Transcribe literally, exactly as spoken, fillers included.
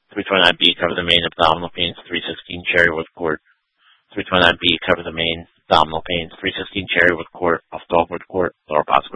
three twenty-nine B, cover the main abdominal pains. three sixteen, Cherrywood Court. three twenty-nine B, cover the main abdominal pains. three sixteen, Cherrywood Court, off Dogwood Court, lower possible.